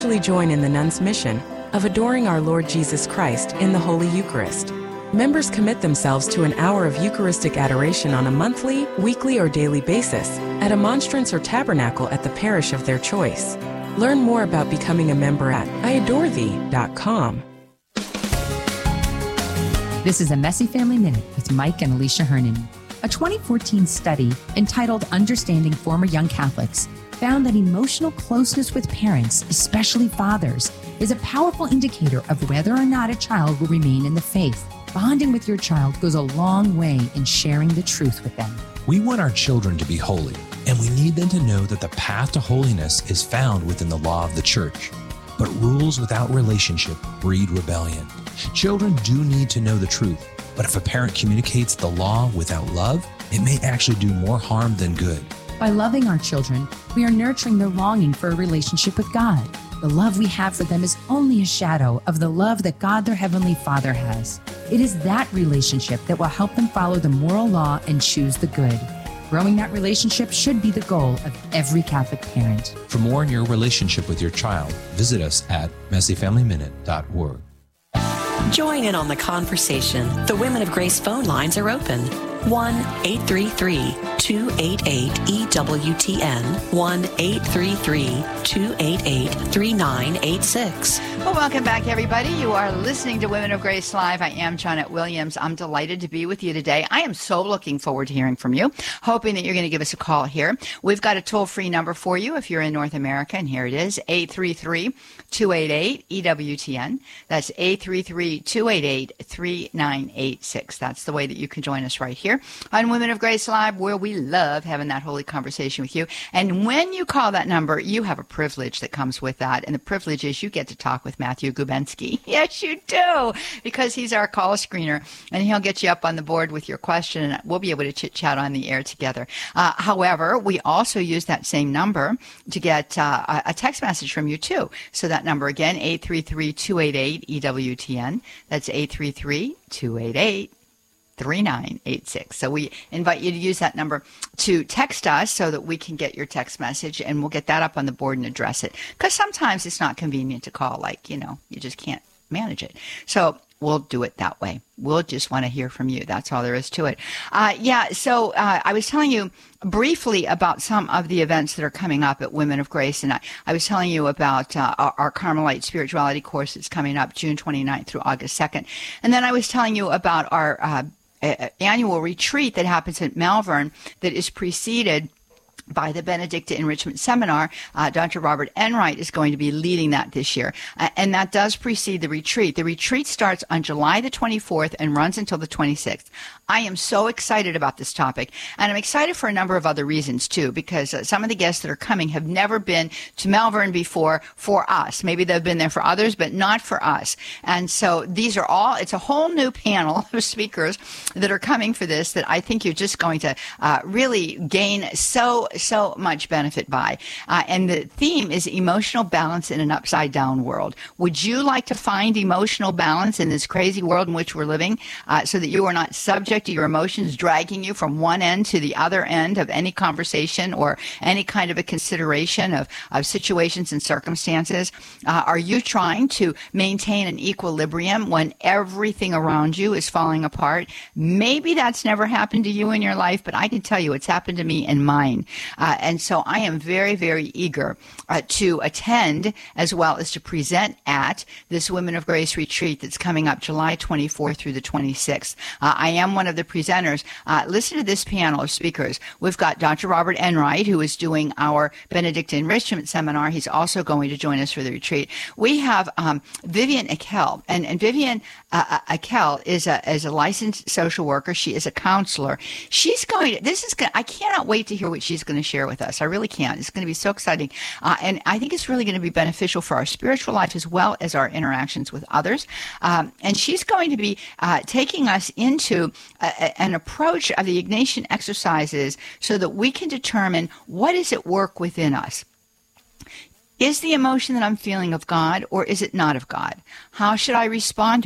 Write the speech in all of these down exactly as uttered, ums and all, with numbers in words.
join in the nuns' mission of adoring our Lord Jesus Christ in the Holy Eucharist. Members commit themselves to an hour of Eucharistic adoration on a monthly, weekly, or daily basis at a monstrance or tabernacle at the parish of their choice. Learn more about becoming a member at I adore thee dot com. This is a Messy Family Minute with Mike and Alicia Hernon. A twenty fourteen study entitled Understanding Former Young Catholics found that emotional closeness with parents, especially fathers, is a powerful indicator of whether or not a child will remain in the faith. Bonding with your child goes a long way in sharing the truth with them. We want our children to be holy, and we need them to know that the path to holiness is found within the law of the church. But rules without relationship breed rebellion. Children do need to know the truth, but if a parent communicates the law without love, it may actually do more harm than good. By loving our children, we are nurturing their longing for a relationship with God. The love we have for them is only a shadow of the love that God, their Heavenly Father, has. It is that relationship that will help them follow the moral law and choose the good. Growing that relationship should be the goal of every Catholic parent. For more on your relationship with your child, visit us at messy family minute dot org. Join in on the conversation. The Women of Grace phone lines are open. one eight three three, two eight eight, E W T N, one eight three three, two eight eight, three nine eight six. Well, welcome back, everybody. You are listening to Women of Grace Live. I am Janet Williams. I'm delighted to be with you today. I am so looking forward to hearing from you, hoping that you're going to give us a call here. We've got a toll-free number for you if you're in North America, and here it is, eight three three, two eight eight, E W T N. That's eight three three, two eight eight, three nine eight six. That's the way that you can join us right here on Women of Grace Live, where we love having that holy conversation with you. And when you call that number, you have a privilege that comes with that, and the privilege is you get to talk with Matthew Gubensky. Yes, you do, because he's our call screener, and he'll get you up on the board with your question, and we'll be able to chit-chat on the air together. Uh, however, we also use that same number to get uh, a text message from you, too. So that number again, eight three three, two eight eight, E W T N. That's eight three three, two eight eight, three nine eight six. So we invite you to use that number to text us so that we can get your text message, and we'll get that up on the board and address it. Because sometimes it's not convenient to call, like, you know, you just can't manage it. So we'll do it that way. We'll just want to hear from you. That's all there is to it. Uh, yeah, so uh, I was telling you briefly about some of the events that are coming up at Women of Grace, and I, I was telling you about uh, our, our Carmelite Spirituality course that's coming up June twenty-ninth through August second. And then I was telling you about our uh, annual retreat that happens at Malvern that is preceded by the Benedictine Enrichment Seminar. Uh, Doctor Robert Enright is going to be leading that this year. Uh, and that does precede the retreat. The retreat starts on July the twenty-fourth and runs until the twenty-sixth. I am so excited about this topic, and I'm excited for a number of other reasons, too, because uh, some of the guests that are coming have never been to Malvern before for us. Maybe they've been there for others, but not for us. And so these are all, it's a whole new panel of speakers that are coming for this that I think you're just going to uh, really gain so, so much benefit by. Uh, and the theme is emotional balance in an upside-down world. Would you like to find emotional balance in this crazy world in which we're living uh, so that you are not subject to your emotions dragging you from one end to the other end of any conversation or any kind of a consideration of, of situations and circumstances? Uh, are you trying to maintain an equilibrium when everything around you is falling apart? Maybe that's never happened to you in your life, but I can tell you it's happened to me in mine. Uh, and so I am very, very eager uh, to attend as well as to present at this Women of Grace retreat that's coming up July twenty-fourth through the twenty-sixth. Uh, I am one of the presenters. Uh, listen to this panel of speakers. We've got Doctor Robert Enright, who is doing our Benedictine Enrichment Seminar. He's also going to join us for the retreat. We have um, Vivian Akel, and, and Vivian uh, Akel is a, is a licensed social worker. She is a counselor. She's going to, this is going I cannot wait to hear what she's going to share with us. I really can't. It's going to be so exciting. Uh, and I think it's really going to be beneficial for our spiritual life as well as our interactions with others. Um, and she's going to be uh, taking us into a, an approach of the Ignatian exercises so that we can determine what is at work within us. Is the emotion that I'm feeling of God, or is it not of God? How should I respond to it?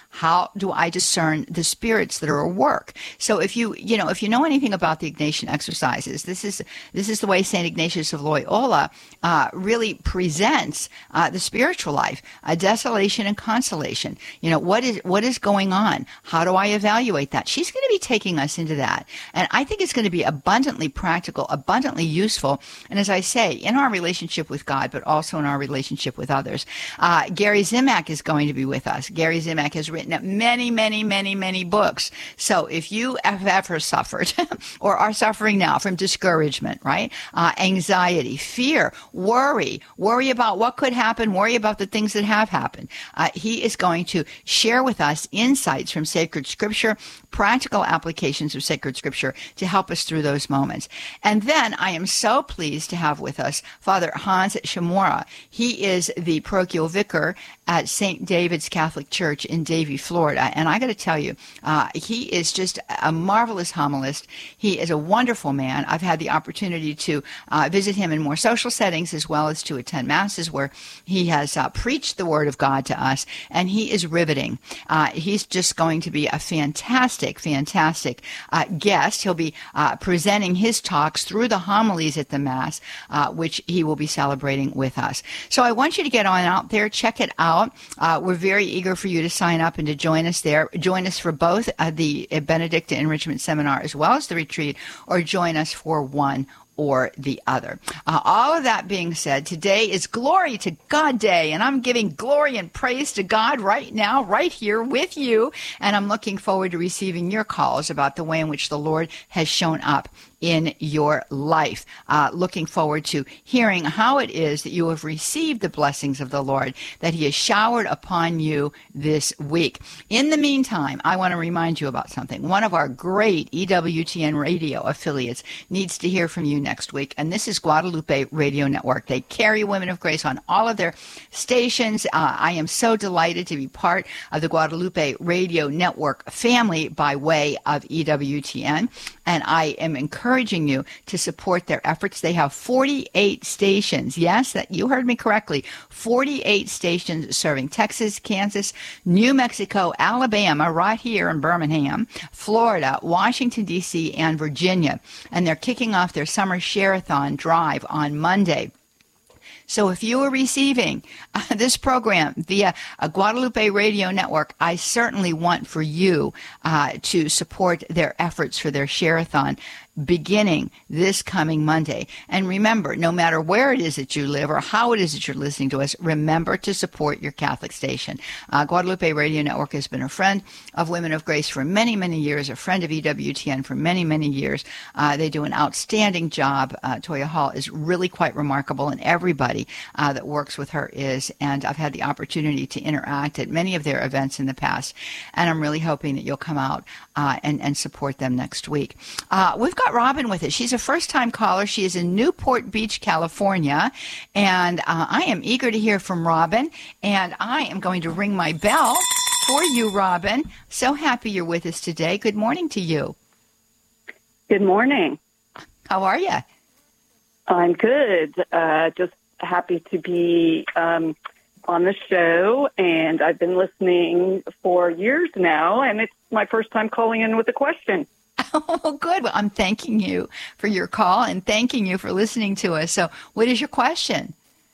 How do I discern the spirits that are at work? So if you, you know, if you know anything about the Ignatian exercises, this is this is the way Saint Ignatius of Loyola uh, really presents uh, the spiritual life, uh, desolation and consolation. You know, what is what is going on? How do I evaluate that? She's going to be taking us into that, and I think it's going to be abundantly practical, abundantly useful. And as I say, in our relationship with God, but also in our relationship with others. Uh, Gary Zimak is going to be with us. Gary Zimak has written many, many, many, many books. So if you have ever suffered or are suffering now from discouragement, right, uh, anxiety, fear, worry, worry about what could happen, worry about the things that have happened, uh, he is going to share with us insights from sacred scripture, practical applications of sacred scripture to help us through those moments. And then I am so pleased to have with us Father Hans Shimura. He is the parochial vicar at Saint David's Catholic Church in Davie, Florida. And I got to tell you, uh, he is just a marvelous homilist. He is a wonderful man. I've had the opportunity to uh, visit him in more social settings as well as to attend masses where he has uh, preached the word of God to us. And he is riveting. Uh, he's just going to be a fantastic, fantastic uh, guest. He'll be uh, presenting his talks through the homilies at the Mass, uh, which he will be celebrating with us. So I want you to get on out there, check it out. Uh, we're very eager for you to sign up and to join us there. Join us for both uh, the Benedicta Enrichment Seminar as well as the retreat, or join us for one or the other. Uh, all of that being said, today is Glory to God Day, and I'm giving glory and praise to God right now, right here with you, and I'm looking forward to receiving your calls about the way in which the Lord has shown up in your life. Uh, looking forward to hearing how it is that you have received the blessings of the Lord that he has showered upon you this week. In the meantime, I want to remind you about something. One of our great E W T N radio affiliates needs to hear from you next week, and this is Guadalupe Radio Network. They carry Women of Grace on all of their stations. Uh, I am so delighted to be part of the Guadalupe Radio Network family by way of E W T N, and I am encouraged encouraging you to support their efforts. They have forty-eight stations. Yes, that you heard me correctly. forty-eight stations serving Texas, Kansas, New Mexico, Alabama, right here in Birmingham, Florida, Washington, D C, and Virginia. And they're kicking off their summer share-a-thon drive on Monday. So if you are receiving uh, this program via a Guadalupe Radio Network, I certainly want for you uh, to support their efforts for their share-a-thon beginning this coming Monday. And remember, no matter where it is that you live or how it is that you're listening to us, remember to support your Catholic station. Uh, Guadalupe Radio Network has been a friend of Women of Grace for many, many years, a friend of E W T N for many, many years. Uh, they do an outstanding job. Uh, Toya Hall is really quite remarkable, and everybody uh, that works with her is. And I've had the opportunity to interact at many of their events in the past, and I'm really hoping that you'll come out uh, and, and support them next week. Uh, we've got Robin with us. She's a first-time caller. She is in Newport Beach, California, and uh, I am eager to hear from Robin, and I am going to ring my bell for you, Robin. So happy you're with us today. Good morning to you. Good morning. How are you? I'm good. Uh, just happy to be um, on the show, and I've been listening for years now, and it's my first time calling in with a question. Oh, good. Well, I'm thanking you for your call and thanking you for listening to us. So what is your question?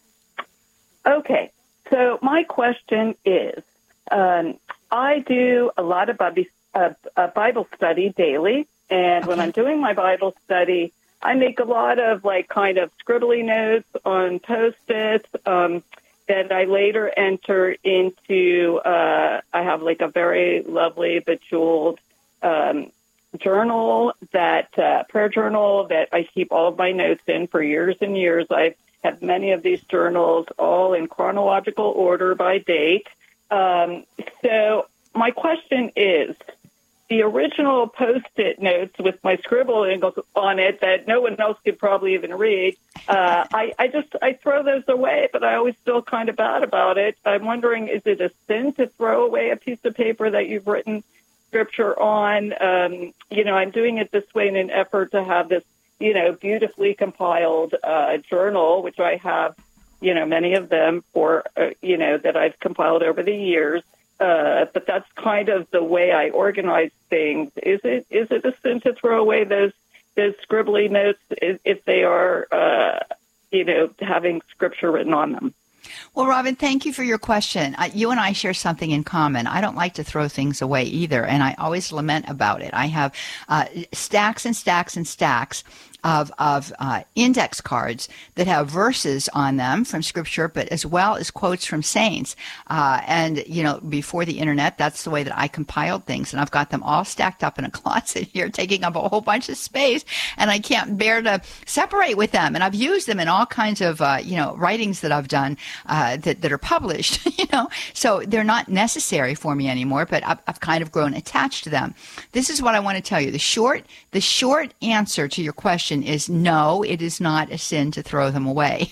Okay. So my question is, um, I do a lot of Bible, uh, uh, Bible study daily, and okay. when I'm doing my Bible study, I make a lot of like kind of scribbly notes on Post-its um, that I later enter into, uh, I have like a very lovely bejeweled um journal, that uh, prayer journal that I keep all of my notes in for years and years. I've had many of these journals all in chronological order by date. Um, so my question is, the original Post-it notes with my scribbling on it that no one else could probably even read, uh, I, I just, I throw those away, but I always feel kind of bad about it. I'm wondering, is it a sin to throw away a piece of paper that you've written scripture on? Um, you know, I'm doing it this way in an effort to have this, you know, beautifully compiled uh, journal, which I have, you know, many of them for, uh, you know, that I've compiled over the years. uh, but that's kind of the way I organize things. Is it is it a sin to throw away those those scribbly notes if, if they are, uh, you know, having scripture written on them? Well, Robin, thank you for your question. Uh, you and I share something in common. I don't like to throw things away either, and I always lament about it. I have uh, stacks and stacks and stacks of, of uh, index cards that have verses on them from Scripture, but as well as quotes from saints. Uh, and, you know, before the Internet, that's the way that I compiled things. And I've got them all stacked up in a closet here, taking up a whole bunch of space, and I can't bear to separate with them. And I've used them in all kinds of, uh, you know, writings that I've done uh, that, that are published, you know. So they're not necessary for me anymore, but I've, I've kind of grown attached to them. This is what I want to tell you. The short, the short answer to your question is no, it is not a sin to throw them away.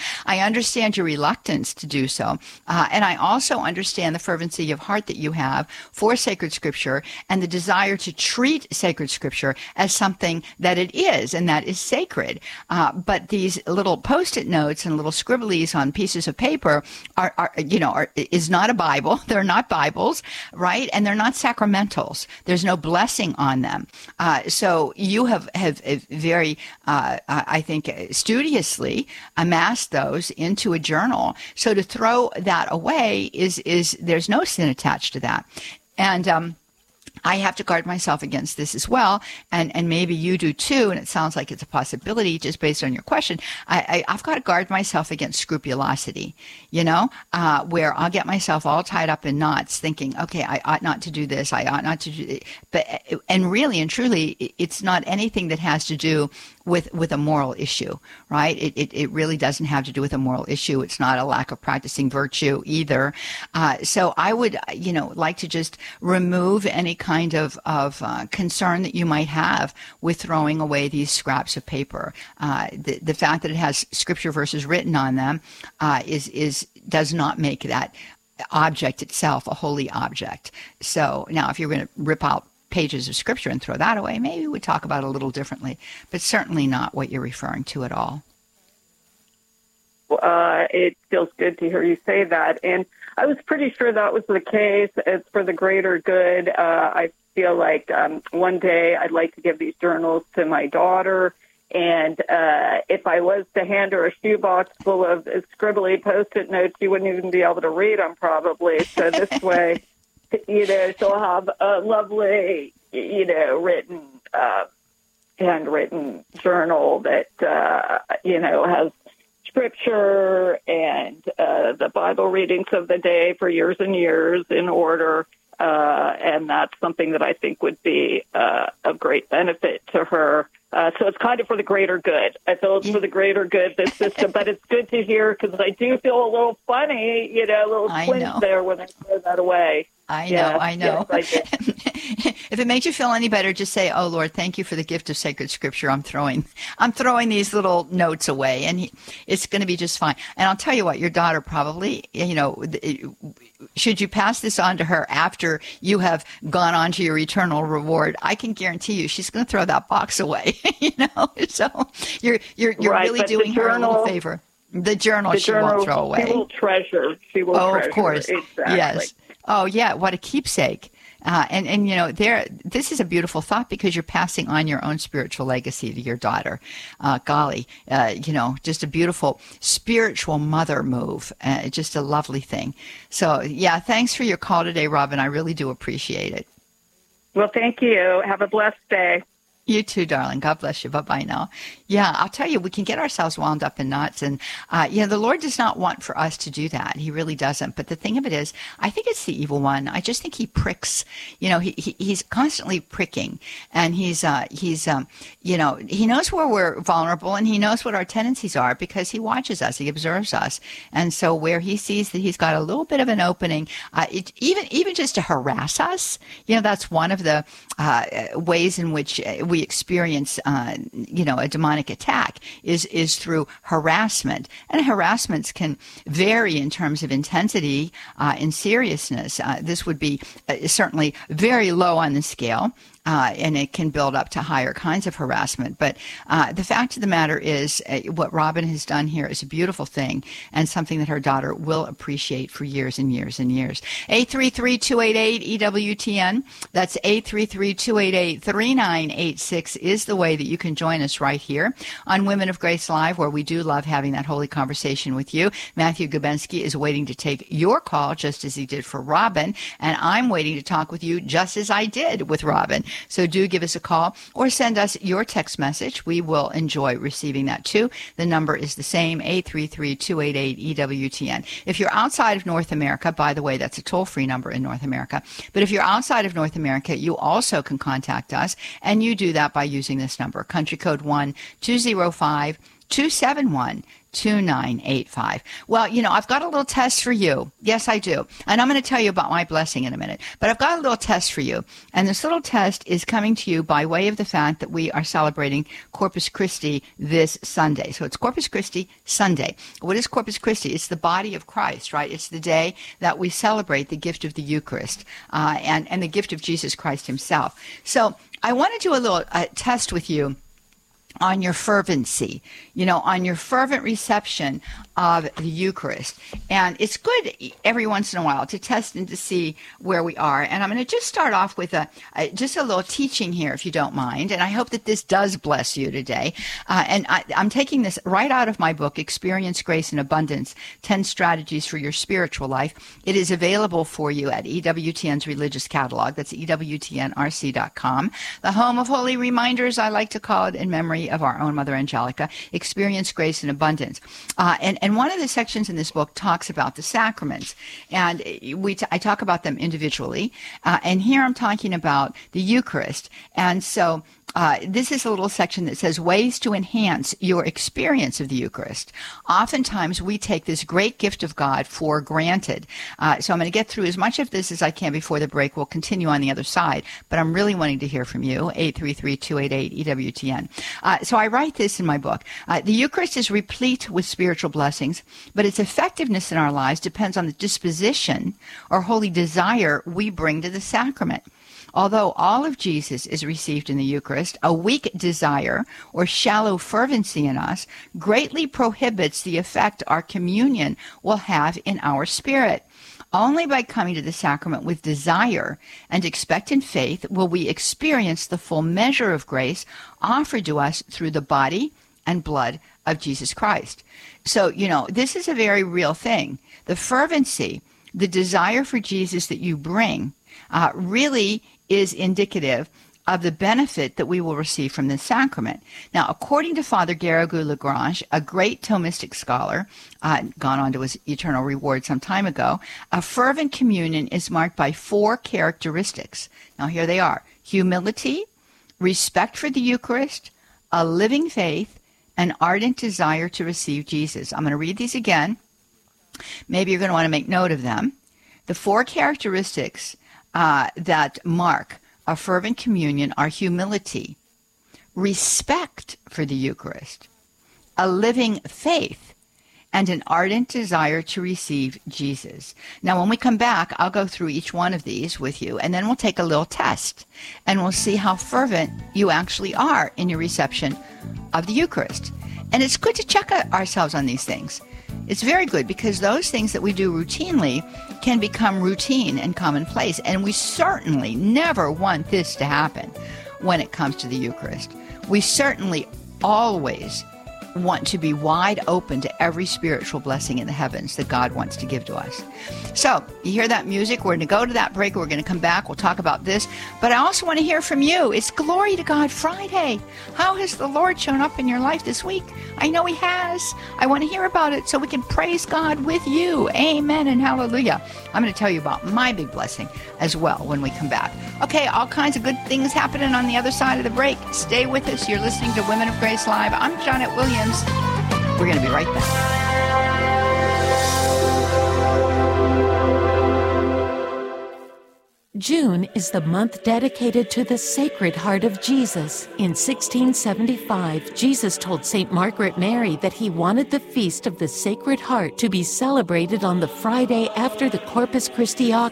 I understand your reluctance to do so. Uh, and I also understand the fervency of heart that you have for sacred scripture and the desire to treat sacred scripture as something that it is, and that is sacred. Uh, but these little post-it notes and little scribblies on pieces of paper are, are you know, are, is not a Bible. They're not Bibles, right? And they're not sacramentals. There's no blessing on them. Uh, so you have, have, have very Uh, I think studiously amassed those into a journal. So to throw that away is, is there's no sin attached to that. And, um, I have to guard myself against this as well, and, and maybe you do too, and it sounds like it's a possibility just based on your question. I, I, I've got to guard myself against scrupulosity, you know, uh, where I'll get myself all tied up in knots thinking, okay, I ought not to do this, I ought not to do it. But, and really and truly, it's not anything that has to do with, with a moral issue, right? It, it, it really doesn't have to do with a moral issue. It's not a lack of practicing virtue either. Uh, so I would, you know, like to just remove any kind of, of uh, concern that you might have with throwing away these scraps of paper. Uh, the, the fact that it has scripture verses written on them uh, is, is, does not make that object itself a holy object. So now if you're going to rip out pages of scripture and throw that away, maybe we'd talk about it a little differently, but certainly not what you're referring to at all. Uh, it feels good to hear you say that. And I was pretty sure that was the case. It's for the greater good. Uh, I feel like um, one day I'd like to give these journals to my daughter. And uh, if I was to hand her a shoebox full of scribbly Post-it notes, she wouldn't even be able to read them probably. So this way, you know, she'll have a lovely, you know, written, uh, handwritten journal that, uh, you know, has scripture and uh, the Bible readings of the day for years and years in order. Uh, and that's something that I think would be uh, of great benefit to her. Uh, so it's kind of for the greater good. I feel it's for the greater good, this system. But it's good to hear because I do feel a little funny, you know, a little twinge there when I throw that away. I know, yes, I know. Yes, I if it makes you feel any better, just say, "Oh Lord, thank you for the gift of sacred scripture. I'm throwing, I'm throwing these little notes away, and he, it's going to be just fine." And I'll tell you what, your daughter probably, you know, should you pass this on to her after you have gone on to your eternal reward, I can guarantee you she's going to throw that box away. You know, so you're you're you're right, really doing journal, her a little favor. The journal the she journal, won't throw away. She will treasure. She will oh, treasure. Of course. Exactly. Yes. Oh, yeah. What a keepsake. Uh, and, and, you know, there, this is a beautiful thought because you're passing on your own spiritual legacy to your daughter. Uh, golly, uh, you know, just a beautiful spiritual mother move. Uh, just a lovely thing. So, yeah, thanks for your call today, Robin. I really do appreciate it. Well, thank you. Have a blessed day. You too, darling. God bless you. Bye-bye now. Yeah, I'll tell you, we can get ourselves wound up in knots. And, uh, you know, the Lord does not want for us to do that. He really doesn't. But the thing of it is, I think it's the evil one. I just think he pricks. You know, he, he he's constantly pricking. And he's, uh, he's um, you know, he knows where we're vulnerable and he knows what our tendencies are because he watches us. He observes us. And so where he sees that he's got a little bit of an opening, uh, it, even, even just to harass us, you know, that's one of the uh, ways in which we experience, uh, you know, a demonic attack is is through harassment. And harassments can vary in terms of intensity uh, and seriousness. Uh, this would be uh, certainly very low on the scale. uh, and it can build up to higher kinds of harassment. But uh, the fact of the matter is, uh, what Robin has done here is a beautiful thing and something that her daughter will appreciate for years and years and years. eight three three, two eight eight, E W T N. That's eight three three, two eight eight, three nine eight six is the way that you can join us right here on Women of Grace Live, where we do love having that holy conversation with you. Matthew Gubensky is waiting to take your call just as he did for Robin, and I'm waiting to talk with you just as I did with Robin. So do give us a call or send us your text message. We will enjoy receiving that too. The number is the same, eight three three, two eight eight, E W T N. If you're outside of North America, by the way, that's a toll-free number in North America. But if you're outside of North America, you also can contact us, and you do that by using this number, country code one two zero five, two seven one, two nine eight five. Well, you know, I've got a little test for you. Yes, I do. And I'm going to tell you about my blessing in a minute. But I've got a little test for you. And this little test is coming to you by way of the fact that we are celebrating Corpus Christi this Sunday. So it's Corpus Christi Sunday. What is Corpus Christi? It's the body of Christ, right? It's the day that we celebrate the gift of the Eucharist uh, and, and the gift of Jesus Christ himself. So I want to do a little uh, test with you on your fervency, you know, on your fervent reception of the Eucharist. And it's good every once in a while to test and to see where we are. And I'm going to just start off with a, a just a little teaching here, if you don't mind. And I hope that this does bless you today. Uh, and I, I'm taking this right out of my book, Experience Grace in Abundance, ten Strategies for Your Spiritual Life. It is available for you at E W T N's Religious Catalog. That's E W T N R C dot com. The home of holy reminders, I like to call it, in memory of our own Mother Angelica. Experience Grace in Abundance. Uh, and, and one of the sections in this book talks about the sacraments. And we t- I talk about them individually. Uh, and here I'm talking about the Eucharist. And so Uh, this is a little section that says ways to enhance your experience of the Eucharist. Oftentimes, we take this great gift of God for granted. Uh, so I'm going to get through as much of this as I can before the break. We'll continue on the other side, but I'm really wanting to hear from you, eight three three, two eight eight, E W T N. Uh, so I write this in my book. Uh, the Eucharist is replete with spiritual blessings, but its effectiveness in our lives depends on the disposition or holy desire we bring to the sacrament. Although all of Jesus is received in the Eucharist, a weak desire or shallow fervency in us greatly prohibits the effect our communion will have in our spirit. Only by coming to the sacrament with desire and expectant faith will we experience the full measure of grace offered to us through the body and blood of Jesus Christ. So, you know, this is a very real thing. The fervency, the desire for Jesus that you bring, uh, really is indicative of the benefit that we will receive from this sacrament. Now, according to Father Garrigou-Lagrange, a great Thomistic scholar, uh, gone on to his eternal reward some time ago, a fervent communion is marked by four characteristics. Now, here they are: humility, respect for the Eucharist, a living faith, an ardent desire to receive Jesus. I'm going to read these again. Maybe you're going to want to make note of them. The four characteristics Uh, that mark a fervent communion are humility, respect for the Eucharist, a living faith, and an ardent desire to receive Jesus. Now, when we come back, I'll go through each one of these with you, and then we'll take a little test, and we'll see how fervent you actually are in your reception of the Eucharist. And it's good to check ourselves on these things. It's very good, because those things that we do routinely can become routine and commonplace. And we certainly never want this to happen when it comes to the Eucharist. We certainly always want to be wide open to every spiritual blessing in the heavens that God wants to give to us. So, you hear that music? We're going to go to that break. We're going to come back. We'll talk about this. But I also want to hear from you. It's Glory to God Friday. How has the Lord shown up in your life this week? I know He has. I want to hear about it so we can praise God with you. Amen and hallelujah. I'm going to tell you about my big blessing as well when we come back. Okay, all kinds of good things happening on the other side of the break. Stay with us. You're listening to Women of Grace Live. I'm Janet Williams. We're going to be right back. June is the month dedicated to the Sacred Heart of Jesus. In sixteen seventy-five, Jesus told Saint Margaret Mary that he wanted the Feast of the Sacred Heart to be celebrated on the Friday after the Corpus Christi octave.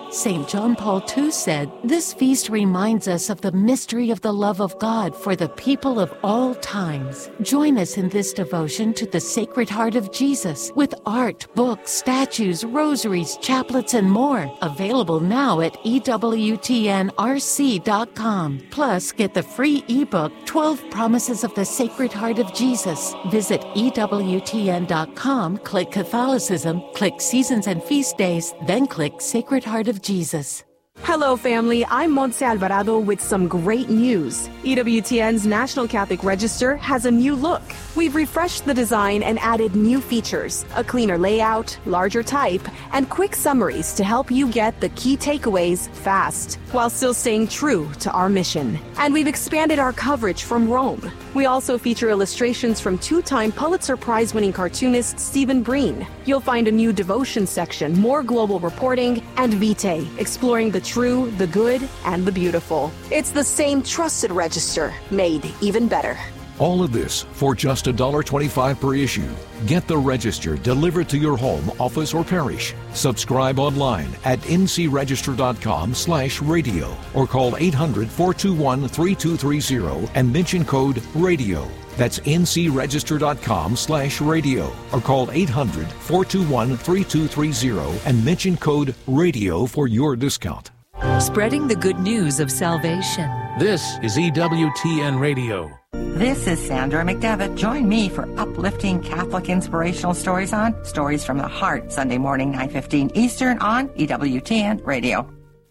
Saint John Paul the Second said, "This feast reminds us of the mystery of the love of God for the people of all times." Join us in this devotion to the Sacred Heart of Jesus with art, books, statues, rosaries, chaplets, and more. Available now at E W T N R C dot com. Plus, get the free ebook, twelve Promises of the Sacred Heart of Jesus. Visit E W T N dot com, click Catholicism, click Seasons and Feast Days, then click Sacred Heart of Jesus. Hello, family. I'm Montse Alvarado with some great news. E W T N's National Catholic Register has a new look. We've refreshed the design and added new features, a cleaner layout, larger type, and quick summaries to help you get the key takeaways fast, while still staying true to our mission. And we've expanded our coverage from Rome. We also feature illustrations from two-time Pulitzer Prize-winning cartoonist Stephen Breen. You'll find a new devotion section, more global reporting, and Vitae, exploring the true, the good, and the beautiful. It's the same trusted register, made even better. All of this for just one dollar twenty-five per issue. Get the Register delivered to your home, office, or parish. Subscribe online at N C register dot com slash radio or call eight hundred, four two one, three two three zero and mention code RADIO. That's N C register dot com slash radio or call eight hundred, four two one, three two three zero and mention code RADIO for your discount. Spreading the good news of salvation. This is E W T N Radio. This is Sandra McDevitt. Join me for uplifting Catholic inspirational stories on Stories from the Heart, Sunday morning, nine fifteen Eastern on E W T N Radio.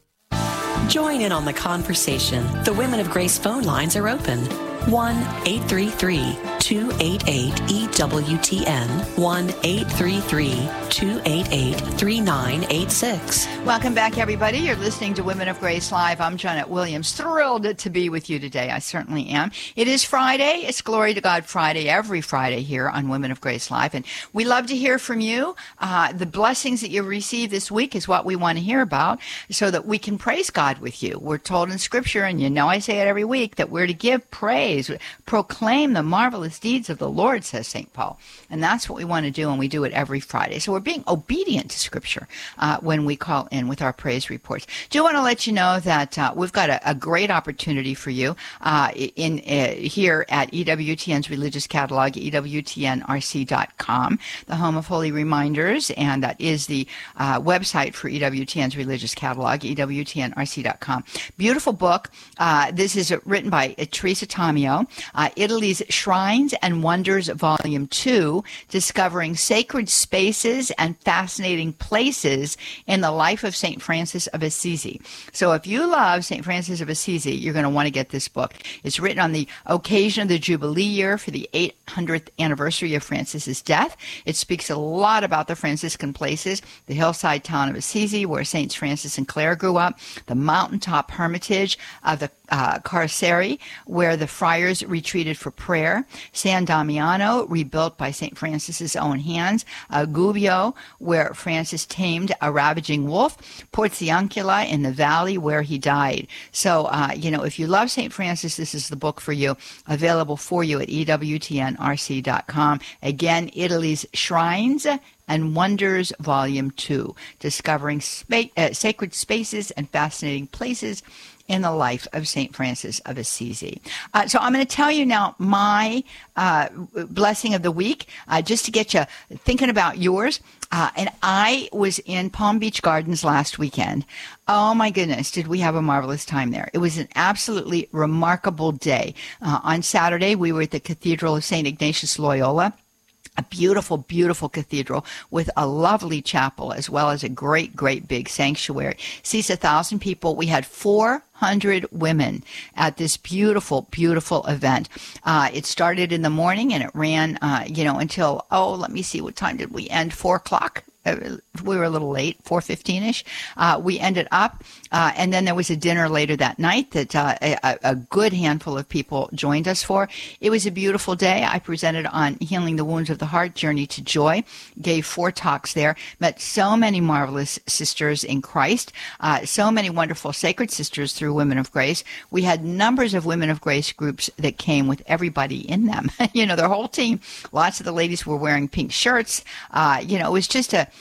Join in on the conversation. The Women of Grace phone lines are open. one eight three three, two eight eight, E W T N. one eight three three, two eight eight, three nine eight six. Welcome back, everybody. You're listening to Women of Grace Live. I'm Janet Williams. Thrilled to be with you today. I certainly am. It is Friday. It's Glory to God Friday, every Friday here on Women of Grace Live. And we love to hear from you. Uh, the blessings that you received this week is what we want to hear about so that we can praise God with you. We're told in Scripture, and you know I say it every week, that we're to give praise, proclaim the marvelous deeds of the Lord, says Saint Paul. And that's what we want to do, and we do it every Friday. So we're being obedient to Scripture uh, when we call in with our praise reports. Do want to let you know that uh, we've got a, a great opportunity for you uh, in uh, here at E W T N's Religious Catalog, E W T N R C dot com, the home of Holy Reminders, and that is the uh, website for E W T N's Religious Catalog, E W T N R C dot com. Beautiful book. Uh, this is written by uh, Teresa Tomeo, uh, Italy's Shrines and Wonders, Volume two, discovering sacred spaces and fascinating places in the life of Saint Francis of Assisi. So if you love Saint Francis of Assisi, you're going to want to get this book. It's written on the occasion of the Jubilee year for the eight hundredth anniversary of Francis's death. It speaks a lot about the Franciscan places, the hillside town of Assisi, where Saints Francis and Clare grew up, the mountaintop hermitage of the uh, Carceri, where the friars retreated for prayer, San Damiano, rebuilt by Saint Francis's own hands, uh, Gubbio, where Francis tamed a ravaging wolf, Porziuncula in the valley where he died. So, uh, you know, if you love Saint Francis, this is the book for you, available for you at E W T N R C dot com. Again, Italy's Shrines and Wonders, Volume two, discovering spa- uh, sacred spaces and fascinating places in the life of Saint Francis of Assisi. Uh, so I'm going to tell you now my uh, blessing of the week, uh, just to get you thinking about yours. Uh, and I was in Palm Beach Gardens last weekend. Oh my goodness, did we have a marvelous time there. It was an absolutely remarkable day. Uh, on Saturday, we were at the Cathedral of Saint Ignatius Loyola. A beautiful, beautiful cathedral with a lovely chapel as well as a great, great big sanctuary. Seats a thousand people. We had four hundred women at this beautiful, beautiful event. Uh, it started in the morning and it ran, uh, you know, until, oh, let me see, what time did we end? Four o'clock? We were a little late, four fifteen-ish. Uh, we ended up, uh, and then there was a dinner later that night that uh, a, a good handful of people joined us for. It was a beautiful day. I presented on Healing the Wounds of the Heart, Journey to Joy, gave four talks there, met so many marvelous sisters in Christ, uh, so many wonderful sacred sisters through Women of Grace. We had numbers of Women of Grace groups that came with everybody in them. You know, their whole team. Lots of the ladies were wearing pink shirts. Uh, you know, it was just a Uh,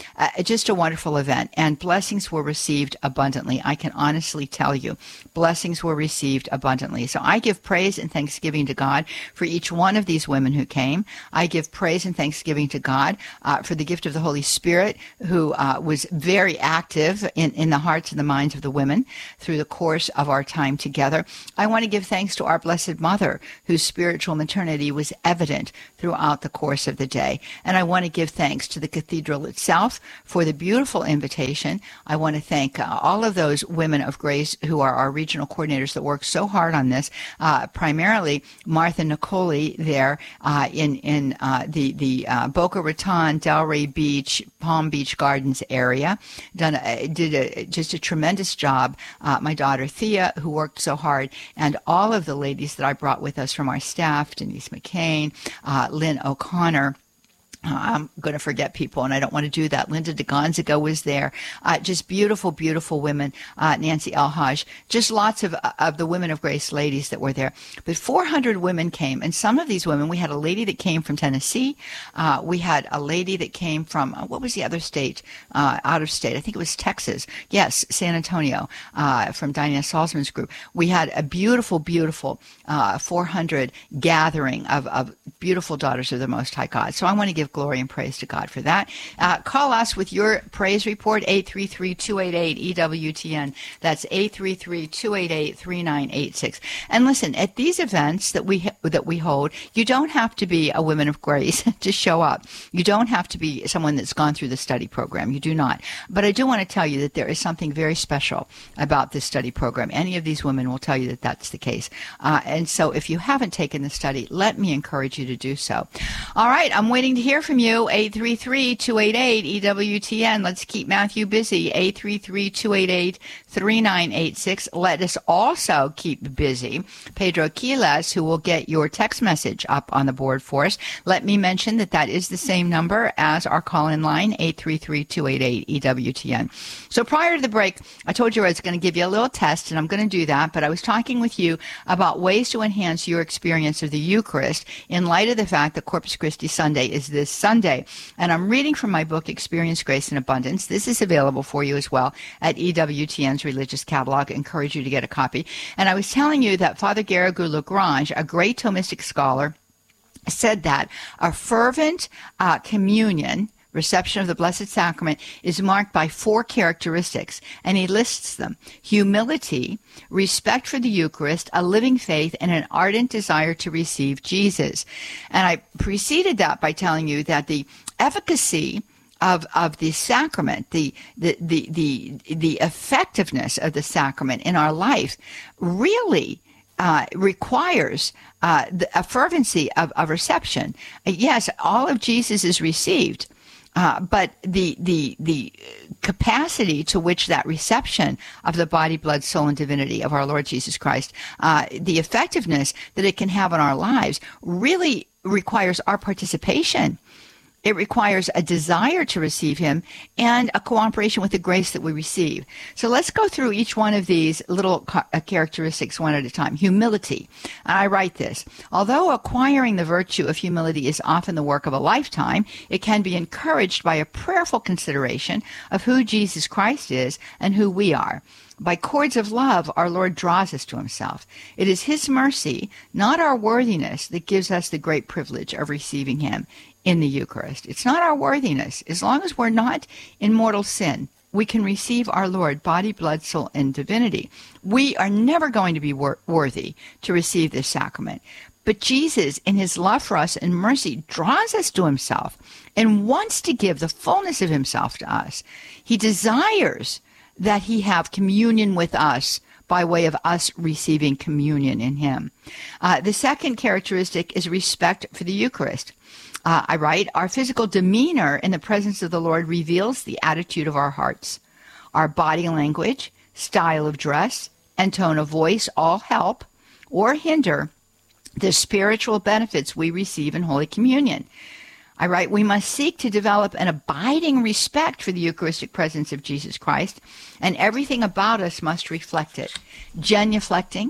just a wonderful event, and blessings were received abundantly. I can honestly tell you, blessings were received abundantly. So I give praise and thanksgiving to God for each one of these women who came. I give praise and thanksgiving to God uh, for the gift of the Holy Spirit, who uh, was very active in, in the hearts and the minds of the women through the course of our time together. I want to give thanks to our Blessed Mother, whose spiritual maternity was evident throughout the course of the day. And I want to give thanks to the cathedral itself for the beautiful invitation. I want to thank uh, all of those women of grace who are our regional coordinators that work so hard on this, uh, primarily Martha Nicoli there uh, in, in uh, the, the uh, Boca Raton, Delray Beach, Palm Beach Gardens area. Done a, did a, just a tremendous job. Uh, my daughter Thea, who worked so hard, and all of the ladies that I brought with us from our staff, Denise McCain, uh, Lynn O'Connor. Uh, I'm going to forget people, and I don't want to do that. Linda DeGonzaga was there. Uh, just beautiful, beautiful women. Uh, Nancy Elhaj. Just lots of of the Women of Grace ladies that were there. But four hundred women came, and some of these women, we had a lady that came from Tennessee. Uh, we had a lady that came from, uh, what was the other state? Uh, out of state. I think it was Texas. Yes, San Antonio, uh, from Diana Salzman's group. We had a beautiful, beautiful uh, four hundred gathering of, of beautiful daughters of the Most High God. So I want to give glory and praise to God for that. Uh, call us with your praise report, eight three three, two eight eight, E W T N. That's eight three three, two eight eight, three nine eight six. And listen, at these events that we that we hold, you don't have to be a Women of Grace to show up. You don't have to be someone that's gone through the study program. You do not. But I do want to tell you that there is something very special about this study program. Any of these women will tell you that that's the case. Uh, and so if you haven't taken the study, let me encourage you to do so. All right, I'm waiting to hear from you, eight three three, two eight eight, E W T N. Let's keep Matthew busy, eight three three, two eight eight, three nine eight six. Let us also keep busy Pedro Quiles, who will get your text message up on the board for us. Let me mention that that is the same number as our call-in line, eight three three, two eight eight, E W T N. So prior to the break, I told you I was going to give you a little test, and I'm going to do that, but I was talking with you about ways to enhance your experience of the Eucharist in light of the fact that Corpus Christi Sunday is this Sunday. And I'm reading from my book, Experience Grace in Abundance. This is available for you as well at E W T N's Religious Catalog. I encourage you to get a copy. And I was telling you that Father Garrigou-Lagrange, a great Thomistic scholar, said that a fervent uh, communion, reception of the Blessed Sacrament, is marked by four characteristics, and he lists them: humility, respect for the Eucharist, a living faith, and an ardent desire to receive Jesus. And I preceded that by telling you that the efficacy of of the sacrament, the the the the, the effectiveness of the sacrament in our life really Uh, requires uh, the, a fervency of, of reception. Uh, yes, all of Jesus is received, uh, but the the the capacity to which that reception of the body, blood, soul, and divinity of our Lord Jesus Christ, uh, the effectiveness that it can have on our lives, really requires our participation. It requires a desire to receive him and a cooperation with the grace that we receive. So let's go through each one of these little characteristics one at a time. Humility. And I write this: although acquiring the virtue of humility is often the work of a lifetime, it can be encouraged by a prayerful consideration of who Jesus Christ is and who we are. By cords of love, our Lord draws us to himself. It is his mercy, not our worthiness, that gives us the great privilege of receiving him in the Eucharist. It's not our worthiness. As long as we're not in mortal sin, we can receive our Lord, body, blood, soul, and divinity. We are never going to be wor- worthy to receive this sacrament. But Jesus, in his love for us and mercy, draws us to himself and wants to give the fullness of himself to us. He desires that he have communion with us by way of us receiving communion in him. Uh, the second characteristic is respect for the Eucharist. Uh, I write, our physical demeanor in the presence of the Lord reveals the attitude of our hearts. Our body language, style of dress, and tone of voice all help or hinder the spiritual benefits we receive in Holy Communion. I write, we must seek to develop an abiding respect for the Eucharistic presence of Jesus Christ, and everything about us must reflect it. Genuflecting,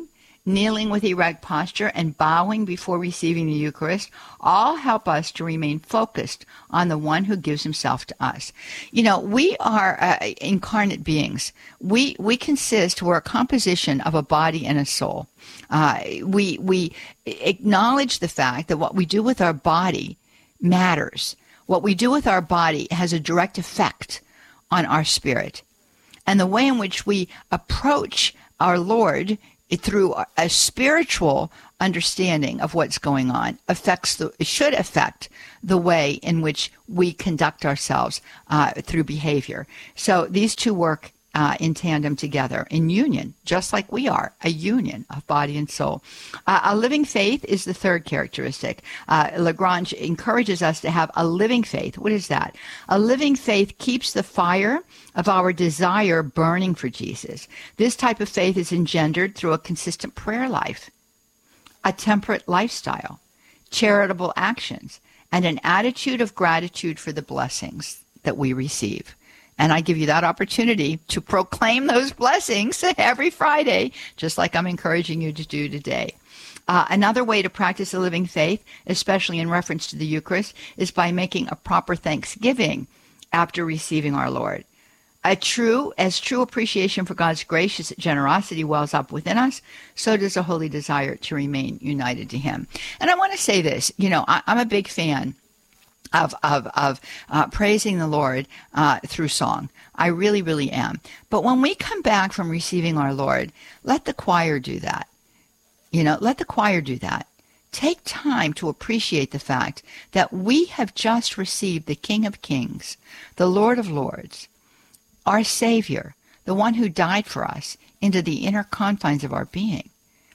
kneeling with erect posture, and bowing before receiving the Eucharist all help us to remain focused on the one who gives himself to us. You know, we are uh, incarnate beings. We we consist, we're a composition of a body and a soul. Uh, we we acknowledge the fact that what we do with our body matters. What we do with our body has a direct effect on our spirit. And the way in which we approach our Lord through a spiritual understanding of what's going on affects the should affect the way in which we conduct ourselves uh, through behavior. So these two work uh, in tandem together, in union, just like we are, a union of body and soul. Uh, a living faith is the third characteristic. Uh, Lagrange encourages us to have a living faith. What is that? A living faith keeps the fire of our desire burning for Jesus. This type of faith is engendered through a consistent prayer life, a temperate lifestyle, charitable actions, and an attitude of gratitude for the blessings that we receive. And I give you that opportunity to proclaim those blessings every Friday, just like I'm encouraging you to do today. Uh, another way to practice a living faith, especially in reference to the Eucharist, is by making a proper thanksgiving after receiving our Lord. A true, as true appreciation for God's gracious generosity wells up within us, so does a holy desire to remain united to him. And I want to say this, you know, I, I'm a big fan of of of uh, praising the Lord uh, through song. I really, really am. But when we come back from receiving our Lord, let the choir do that. You know, let the choir do that. Take time to appreciate the fact that we have just received the King of Kings, the Lord of Lords, our Savior, the one who died for us, into the inner confines of our being.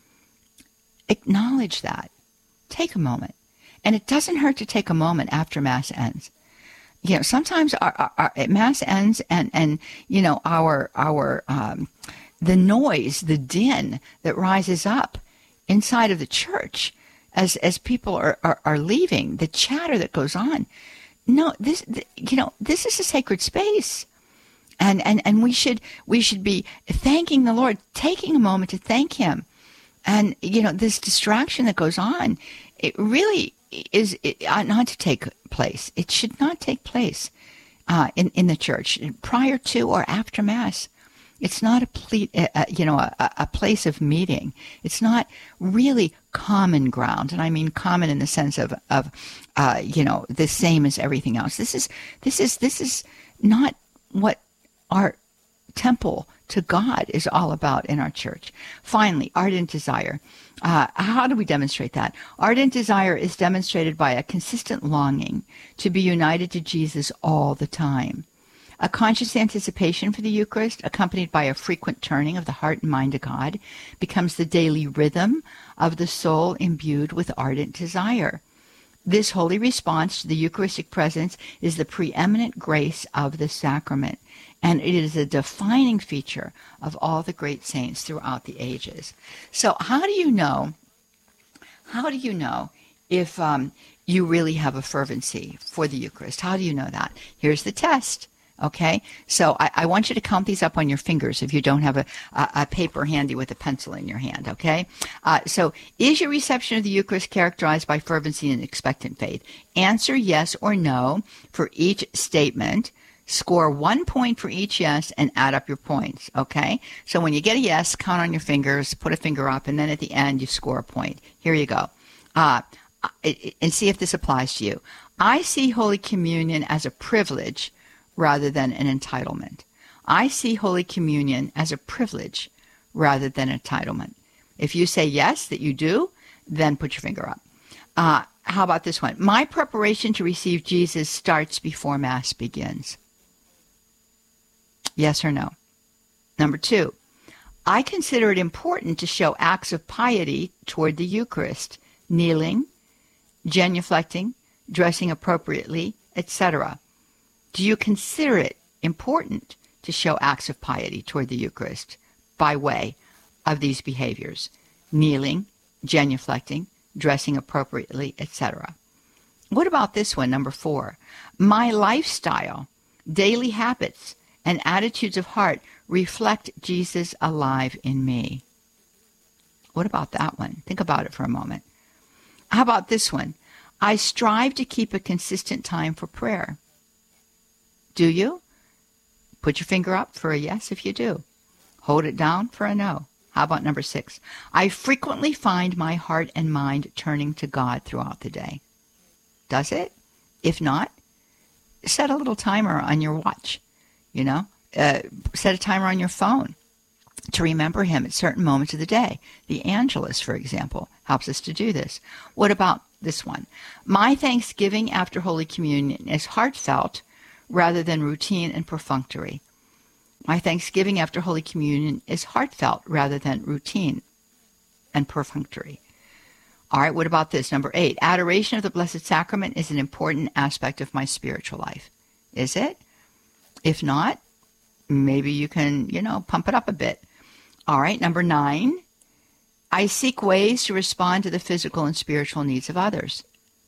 Acknowledge that. Take a moment. And it doesn't hurt to take a moment after Mass ends. You know, sometimes our, our, our Mass ends and, and, you know, our, our, um, the noise, the din that rises up inside of the church as, as people are, are, are leaving, the chatter that goes on. No, this, you know, this is a sacred space. And, and, and we should, we should be thanking the Lord, taking a moment to thank him. And, you know, this distraction that goes on, it really is it, uh, not to take place. It should not take place uh, in, in the church prior to or after Mass. It's not a, ple- uh, you know, a, a place of meeting. It's not really common ground. And I mean common in the sense of, of uh, you know, the same as everything else. This is, this is, this is not what our temple to God is all about in our church. Finally, ardent desire. Uh, how do we demonstrate that? Ardent desire is demonstrated by a consistent longing to be united to Jesus all the time. A conscious anticipation for the Eucharist, accompanied by a frequent turning of the heart and mind to God, becomes the daily rhythm of the soul imbued with ardent desire. This holy response to the Eucharistic presence is the preeminent grace of the sacrament, and it is a defining feature of all the great saints throughout the ages. So how do you know, how do you know if um, you really have a fervency for the Eucharist? How do you know that? Here's the test. Okay, so I, I want you to count these up on your fingers if you don't have a, a, a paper handy with a pencil in your hand, okay? Uh, so is your reception of the Eucharist characterized by fervency and expectant faith? Answer yes or no for each statement. Score one point for each yes and add up your points, okay? So when you get a yes, count on your fingers, put a finger up, and then at the end you score a point. Here you go. Uh, and see if this applies to you. I see Holy Communion as a privilege rather than an entitlement. I see Holy Communion as a privilege rather than entitlement. If you say yes, that you do, then put your finger up. Uh, how about this one? My preparation to receive Jesus starts before Mass begins. Yes or no? Number two, I consider it important to show acts of piety toward the Eucharist, kneeling, genuflecting, dressing appropriately, et cetera. Do you consider it important to show acts of piety toward the Eucharist by way of these behaviors? Kneeling, genuflecting, dressing appropriately, et cetera. What about this one, number four? My lifestyle, daily habits, and attitudes of heart reflect Jesus alive in me. What about that one? Think about it for a moment. How about this one? I strive to keep a consistent time for prayer. Do you? Put your finger up for a yes if you do. Hold it down for a no. How about number six? I frequently find my heart and mind turning to God throughout the day. Does it? If not, set a little timer on your watch. You know, uh, set a timer on your phone to remember him at certain moments of the day. The Angelus, for example, helps us to do this. What about this one? My thanksgiving after Holy Communion is heartfelt rather than routine and perfunctory. My thanksgiving after Holy Communion is heartfelt rather than routine and perfunctory. All right, what about this? Number eight, adoration of the Blessed Sacrament is an important aspect of my spiritual life. Is it? If not, maybe you can, you know, pump it up a bit. All right, number nine, I seek ways to respond to the physical and spiritual needs of others.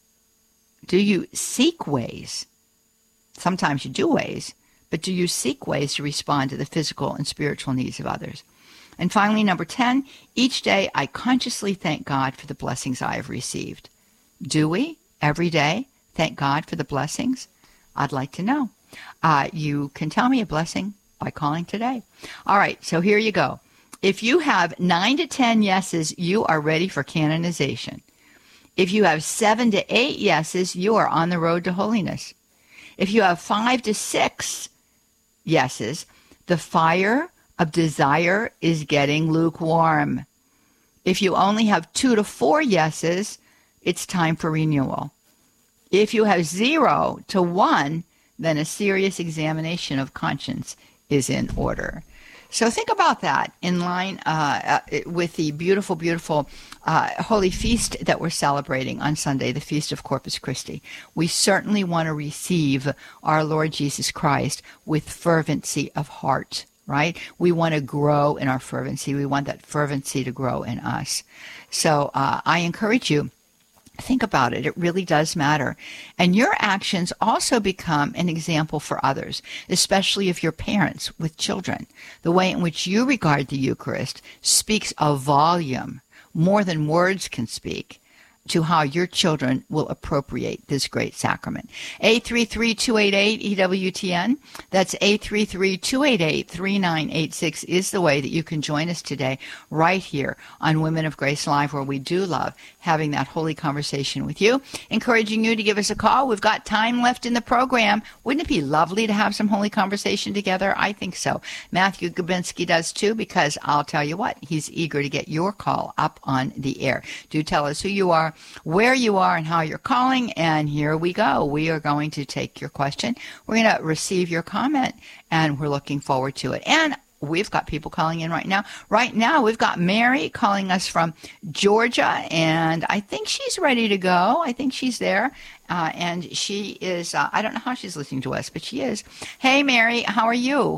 Do you seek ways? Sometimes you do ways, but do you seek ways to respond to the physical and spiritual needs of others? And finally, number ten, each day I consciously thank God for the blessings I have received. Do we, every day, thank God for the blessings? I'd like to know. Uh, you can tell me a blessing by calling today. All right, so here you go. If you have nine to ten yeses, you are ready for canonization. If you have seven to eight yeses, you are on the road to holiness. If you have five to six yeses, the fire of desire is getting lukewarm. If you only have two to four yeses, it's time for renewal. If you have zero to one, then a serious examination of conscience is in order. So think about that in line uh, uh, with the beautiful, beautiful uh, Holy Feast that we're celebrating on Sunday, the Feast of Corpus Christi. We certainly want to receive our Lord Jesus Christ with fervency of heart, right? We want to grow in our fervency. We want that fervency to grow in us. So uh, I encourage you, think about it. It really does matter. And your actions also become an example for others, especially if you're parents with children. The way in which you regard the Eucharist speaks a volume, more than words can speak, to how your children will appropriate this great sacrament. eight three three, two eight eight, E W T N. That's eight three three, two eight eight, three nine eight six is the way that you can join us today right here on Women of Grace Live, where we do love having that holy conversation with you. Encouraging you to give us a call. We've got time left in the program. Wouldn't it be lovely to have some holy conversation together? I think so. Matthew Gubinski does too, because I'll tell you what, he's eager to get your call up on the air. Do tell us who you are, where you are, and how you're calling, and here we go. We are going to take your question. We're going to receive your comment, and we're looking forward to it. And we've got people calling in right now. Right now, we've got Mary calling us from Georgia, and I think she's ready to go. I think she's there, uh, and she is, uh, I don't know how she's listening to us, but she is. Hey, Mary, how are you?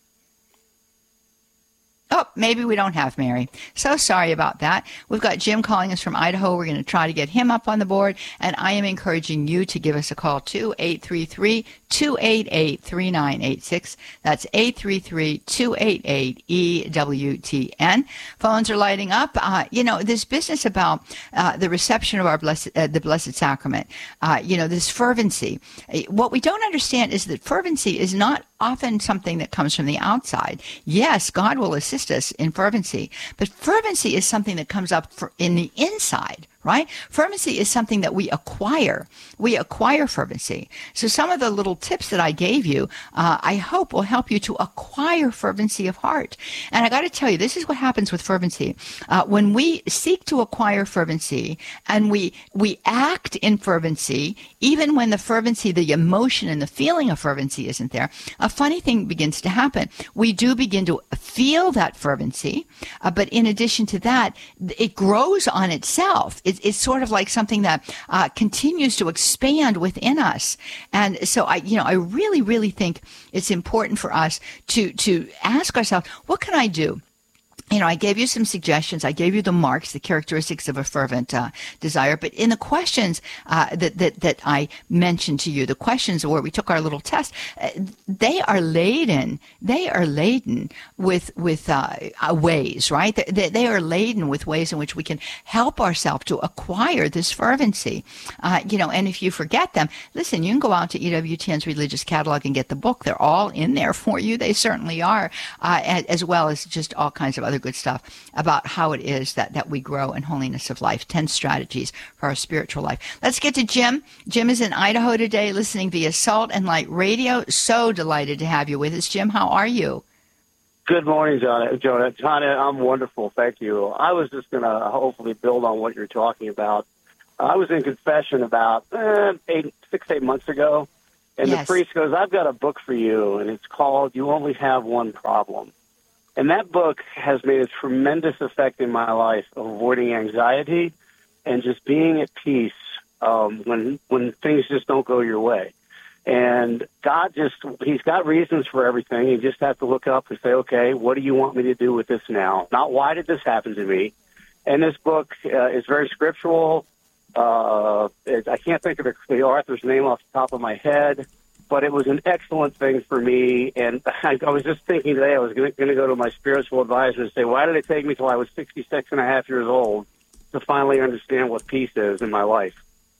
Oh, maybe we don't have Mary. So sorry about that. We've got Jim calling us from Idaho. We're going to try to get him up on the board. And I am encouraging you to give us a call too, eight three three, two eight eight, three nine eight six. That's eight three three, two eight eight, E W T N. Phones are lighting up. Uh, you know, this business about uh, the reception of our blessed, uh, the Blessed Sacrament, uh, you know, this fervency. What we don't understand is that fervency is not often something that comes from the outside. Yes, God will assist us in fervency, but fervency is something that comes up for in the inside, right? Fervency is something that we acquire. We acquire fervency. So some of the little tips that I gave you, uh, I hope will help you to acquire fervency of heart. And I got to tell you, this is what happens with fervency. Uh, when we seek to acquire fervency and we we act in fervency, even when the fervency, the emotion and the feeling of fervency isn't there, a funny thing begins to happen. We do begin to feel that fervency, uh, but in addition to that, it grows on itself. It, it's sort of like something that uh, continues to expand within us. And so I, you know, I really, really think it's important for us to to ask ourselves, what can I do you know, I gave you some suggestions. I gave you the marks, the characteristics of a fervent uh, desire. But in the questions uh, that, that that I mentioned to you, the questions where we took our little test, uh, they are laden. They are laden with with uh, ways, right? They, they are laden with ways in which we can help ourselves to acquire this fervency. Uh, you know, and if you forget them, listen, you can go out to E W T N's Religious Catalog and get the book. They're all in there for you. They certainly are, uh, as well as just all kinds of other good stuff about how it is that, that we grow in holiness of life. ten strategies for our spiritual life. Let's get to Jim. Jim is in Idaho today, listening via Salt and Light Radio. So delighted to have you with us. Jim, how are you? Good morning, Jonah. Jonah, Jonah, I'm wonderful. Thank you. I was just going to hopefully build on what you're talking about. I was in confession about eh, eight, six, eight months ago, and yes. The priest goes, I've got a book for you, and it's called You Only Have One Problem. And that book has made a tremendous effect in my life of avoiding anxiety and just being at peace um, when when things just don't go your way. And God just, he's got reasons for everything. You just have to look up and say, okay, what do you want me to do with this now? Not why did this happen to me? And this book uh, is very scriptural. Uh, it, I can't think of the, the author's name off the top of my head. But it was an excellent thing for me, and I, I was just thinking today I was going to go to my spiritual advisor and say, why did it take me till I was sixty-six and a half years old to finally understand what peace is in my life?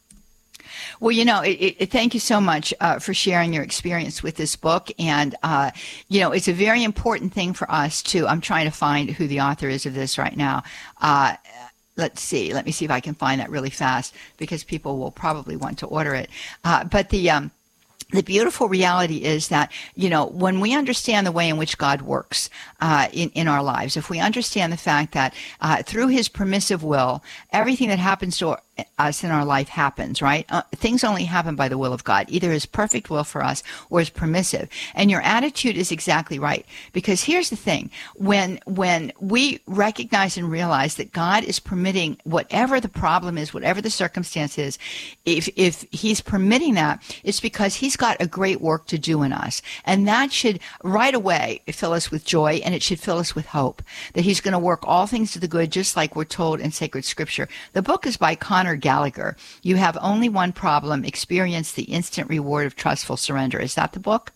Well, you know, it, it, thank you so much uh, for sharing your experience with this book. And, uh, you know, it's a very important thing for us to, I'm trying to find who the author is of this right now. Uh, let's see. Let me see if I can find that really fast, because people will probably want to order it. Uh, but the... Um, The beautiful reality is that, you know, when we understand the way in which God works uh, in, in our lives, if we understand the fact that uh, through his permissive will, everything that happens to us in our life happens, right? Uh, things only happen by the will of God, either his perfect will for us or his permissive. And your attitude is exactly right. Because here's the thing. When, when we recognize and realize that God is permitting whatever the problem is, whatever the circumstance is, if, if he's permitting that, it's because he's got a great work to do in us. And that should right away fill us with joy, and it should fill us with hope that he's going to work all things to the good, just like we're told in sacred scripture. The book is by Connor Gallagher. You Have Only One Problem. Experience the Instant Reward of Trustful Surrender. Is that the book?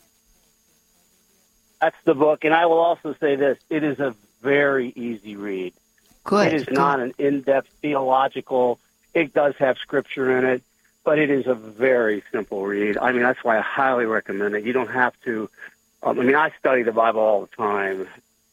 That's the book. And I will also say this. It is a very easy read. Good. It is good. not an in-depth theological. It does have scripture in it, but it is a very simple read. I mean, that's why I highly recommend it. You don't have to. Um, I mean, I study the Bible all the time.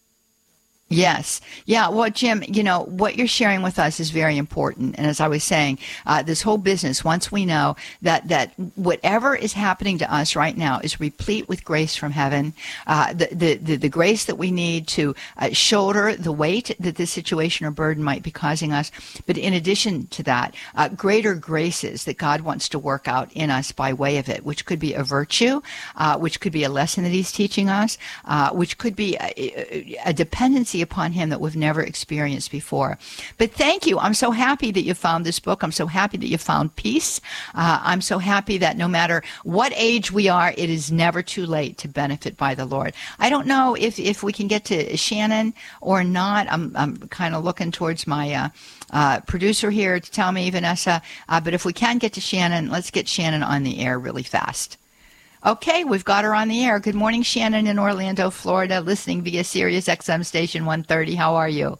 Yes. Yeah. Well, Jim, you know, what you're sharing with us is very important. And as I was saying, uh, this whole business, once we know that, that whatever is happening to us right now is replete with grace from heaven, uh, the, the, the, the grace that we need to uh, shoulder the weight that this situation or burden might be causing us. But in addition to that, uh, greater graces that God wants to work out in us by way of it, which could be a virtue, uh, which could be a lesson that he's teaching us, uh, which could be a, a dependency upon him that we've never experienced before. But thank you. I'm so happy that you found this book. I'm so happy that you found peace. Uh, I'm so happy that no matter what age we are, it is never too late to benefit by the Lord. I don't know if, if we can get to Shannon or not. I'm, I'm kind of looking towards my uh, uh, producer here to tell me, Vanessa. Uh, but if we can get to Shannon, let's get Shannon on the air really fast. Okay, we've got her on the air. Good morning, Shannon in Orlando, Florida, listening via Sirius X M Station one thirty. How are you?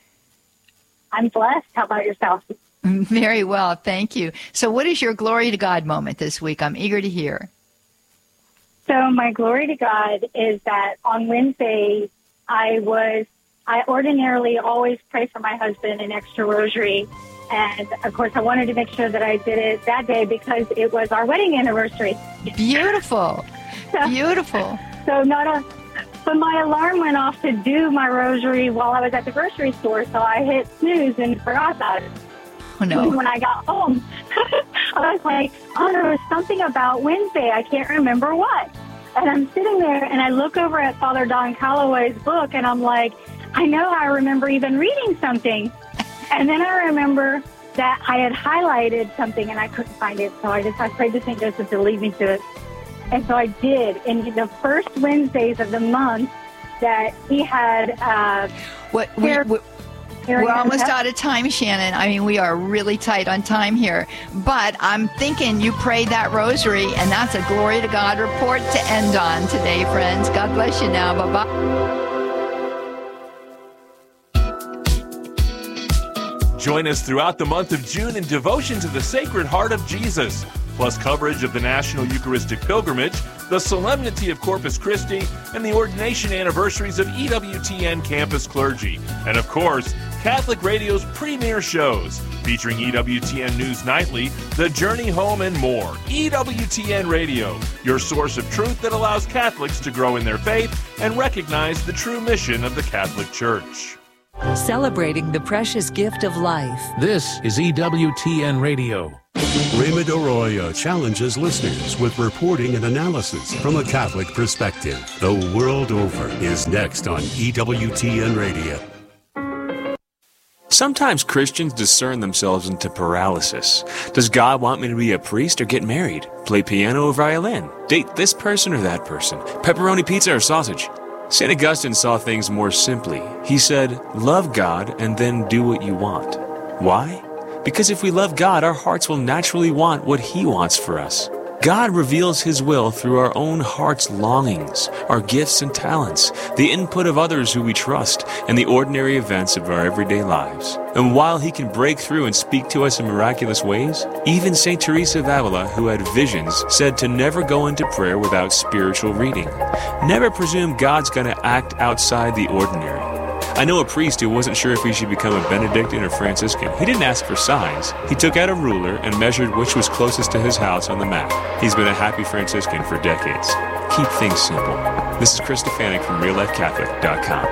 I'm blessed. How about yourself? Very well, thank you. So what is your glory to God moment this week? I'm eager to hear. So my glory to God is that on Wednesday, I was, I ordinarily always pray for my husband an extra rosary. And, of course, I wanted to make sure that I did it that day because it was our wedding anniversary. Beautiful. so, Beautiful. So not a, but my alarm went off to do my rosary while I was at the grocery store, so I hit snooze and forgot about it. Oh, no. And when I got home, I was like, oh, there was something about Wednesday. I can't remember what. And I'm sitting there, and I look over at Father Don Calloway's book, and I'm like, I know I remember even reading something. And then I remember that I had highlighted something and I couldn't find it. So I just I prayed to Saint Joseph to lead me to it. And so I did. And the first Wednesdays of the month, that he had. Uh, what we, we, We're almost out of time, Shannon. I mean, we are really tight on time here. But I'm thinking you prayed that rosary, and that's a glory to God report to end on today, friends. God bless you now. Bye-bye. Join us throughout the month of June in devotion to the Sacred Heart of Jesus, plus coverage of the National Eucharistic Pilgrimage, the Solemnity of Corpus Christi, and the ordination anniversaries of E W T N campus clergy. And of course, Catholic Radio's premier shows, featuring E W T N News Nightly, The Journey Home, and more. E W T N Radio, your source of truth that allows Catholics to grow in their faith and recognize the true mission of the Catholic Church. Celebrating the precious gift of life. This is E W T N Radio. Raymond Arroyo challenges listeners with reporting and analysis from a Catholic perspective. The World Over is next on E W T N Radio. Sometimes Christians discern themselves into paralysis. Does God want me to be a priest or get married? Play piano or violin? Date this person or that person? Pepperoni pizza or sausage? Saint Augustine saw things more simply. He said, love God and then do what you want. Why? Because if we love God, our hearts will naturally want what He wants for us. God reveals His will through our own heart's longings, our gifts and talents, the input of others who we trust, and the ordinary events of our everyday lives. And while He can break through and speak to us in miraculous ways, even Saint Teresa of Avila, who had visions, said to never go into prayer without spiritual reading. Never presume God's going to act outside the ordinary. I know a priest who wasn't sure if he should become a Benedictine or Franciscan. He didn't ask for signs. He took out a ruler and measured which was closest to his house on the map. He's been a happy Franciscan for decades. Keep things simple. This is Chris Stefanik from real life catholic dot com.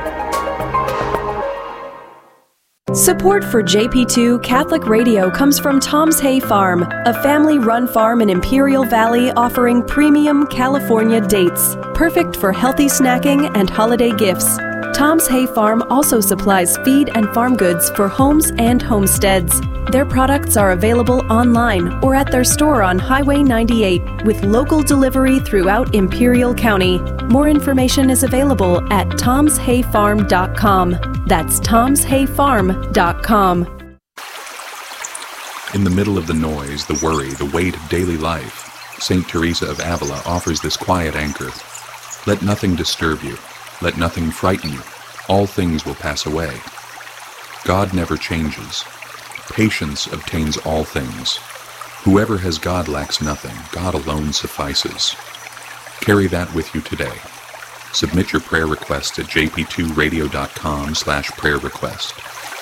Support for J P two Catholic Radio comes from Tom's Hay Farm, a family-run farm in Imperial Valley offering premium California dates, perfect for healthy snacking and holiday gifts. Tom's Hay Farm also supplies feed and farm goods for homes and homesteads. Their products are available online or at their store on Highway ninety-eight with local delivery throughout Imperial County. More information is available at toms hay farm dot com. That's toms hay farm dot com. In the middle of the noise, the worry, the weight of daily life, Saint Teresa of Avila offers this quiet anchor. Let nothing disturb you. Let nothing frighten you. All things will pass away. God never changes. Patience obtains all things. Whoever has God lacks nothing. God alone suffices. Carry that with you today. Submit your prayer request at j p two radio dot com slash prayer request.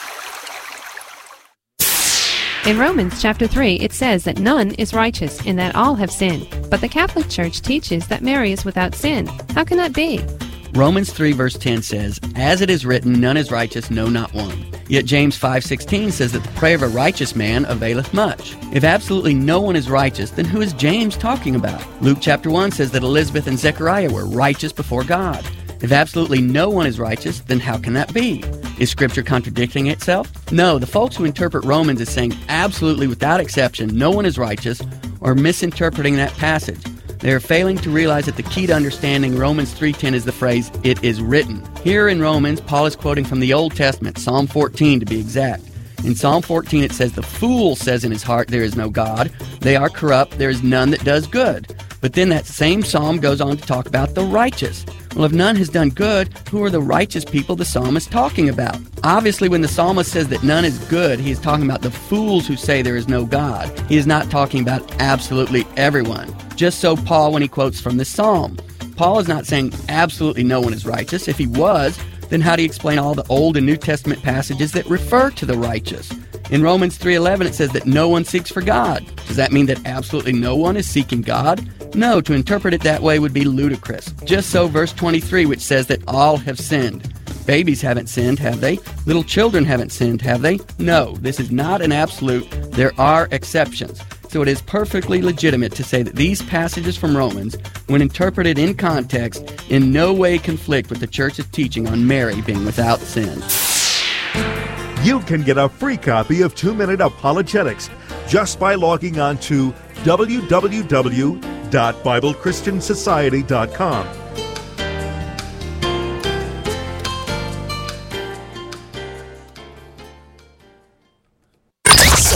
In Romans chapter three, it says that none is righteous and that all have sinned. But the Catholic Church teaches that Mary is without sin. How can that be? Romans three verse ten says, as it is written, none is righteous, no, not one. Yet James five sixteen says that the prayer of a righteous man availeth much. If absolutely no one is righteous, then who is James talking about? Luke chapter one says that Elizabeth and Zechariah were righteous before God. If absolutely no one is righteous, then how can that be? Is Scripture contradicting itself? No, the folks who interpret Romans as saying absolutely without exception no one is righteous are misinterpreting that passage. They are failing to realize that the key to understanding Romans three ten is the phrase, it is written. Here in Romans, Paul is quoting from the Old Testament, Psalm fourteen to be exact. In Psalm fourteen it says, the fool says in his heart, there is no God. They are corrupt, there is none that does good. But then that same psalm goes on to talk about the righteous. Well, if none has done good, who are the righteous people the psalmist is talking about? Obviously, when the psalmist says that none is good, he is talking about the fools who say there is no God. He is not talking about absolutely everyone. Just so Paul when he quotes from this psalm. Paul is not saying absolutely no one is righteous. If he was, then how do you explain all the Old and New Testament passages that refer to the righteous? In Romans three eleven it says that no one seeks for God. Does that mean that absolutely no one is seeking God? No, to interpret it that way would be ludicrous. Just so verse twenty-three, which says that all have sinned. Babies haven't sinned, have they? Little children haven't sinned, have they? No, this is not an absolute. There are exceptions. So it is perfectly legitimate to say that these passages from Romans, when interpreted in context, in no way conflict with the Church's teaching on Mary being without sin. You can get a free copy of Two Minute Apologetics just by logging on to w w w dot bible christian society dot com.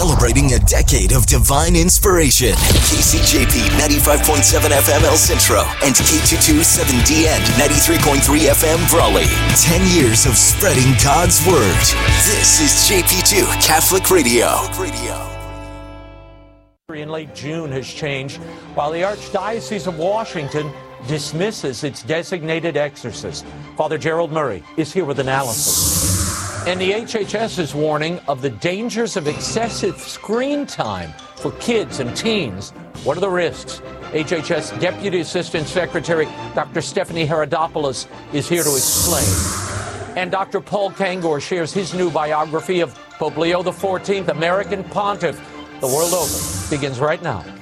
celebrating a decade of divine inspiration. K C J P ninety-five point seven F M El Centro and K two two seven D N ninety-three point three F M Brawley. Ten years of spreading God's Word. This is J P two Catholic Radio. In late June has changed, while the Archdiocese of Washington dismisses its designated exorcist. Father Gerald Murray is here with analysis. And the H H S is warning of the dangers of excessive screen time for kids and teens. What are the risks? H H S Deputy Assistant Secretary Doctor Stephanie Herodopoulos is here to explain. And Doctor Paul Kangor shares his new biography of Pope Leo the fourteenth, American Pontiff, the world over. Begins right now.